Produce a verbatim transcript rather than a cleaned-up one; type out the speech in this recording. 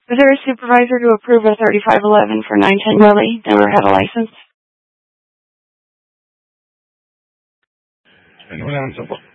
Is there a supervisor to approve a thirty-five eleven for nine ten Lily? Never had a license. Anyone else?